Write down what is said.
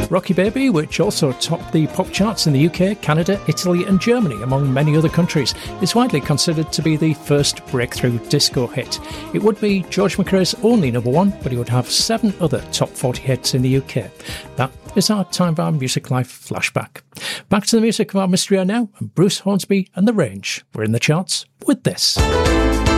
Rocky Baby, which also topped the pop charts in the UK, Canada, Italy and Germany, among many other countries, is widely considered to be the first breakthrough disco hit. It would be George McRae's only number one, but he would have 7 other top 40 hits in the UK. That is our Time of Our Music Life flashback. Back to the music of our mystery hour now, and Bruce Hornsby and The Range. We're in the charts with this.